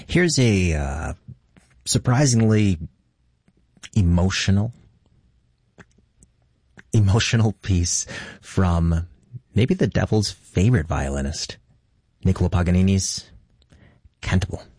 Here's a surprisingly emotional piece from maybe the devil's favorite violinist, Niccolo Paganini's Cantabile.